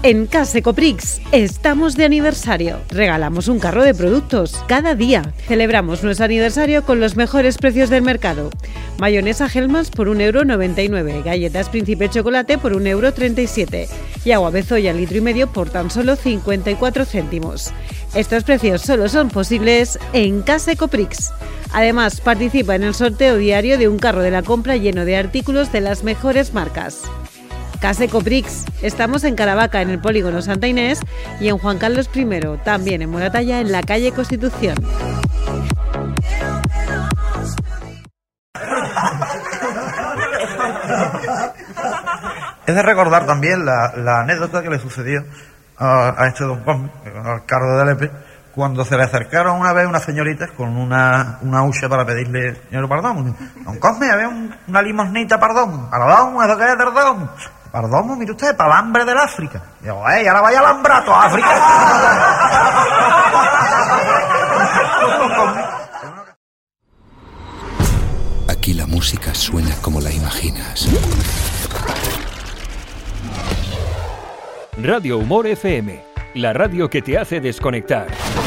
En Case Coprix estamos de aniversario. Regalamos un carro de productos cada día. Celebramos nuestro aniversario con los mejores precios del mercado. Mayonesa Hellmann's por 1,99 €, galletas Príncipe Chocolate por 1,37 € y agua Bezoya litro y medio por tan solo 54 céntimos. Estos precios solo son posibles en Case Coprix. Además, participa en el sorteo diario de un carro de la compra lleno de artículos de las mejores marcas. Case Coprix. Estamos en Caravaca, en el Polígono Santa Inés, y en Juan Carlos I, también en Moratalla, en la calle Constitución. Es de recordar también la anécdota que le sucedió a este don Cosme, al cargo de Lepe, cuando se le acercaron una vez unas señoritas con una hucha para pedirle dinero perdón. Don Cosme, había una limosnita perdón, ¿eso qué es perdón? Perdón, mire usted, para el hambre del África. Y digo, ahora vaya al hambrato a África. Aquí la música suena como la imaginas. Radio Humor FM, la radio que te hace desconectar.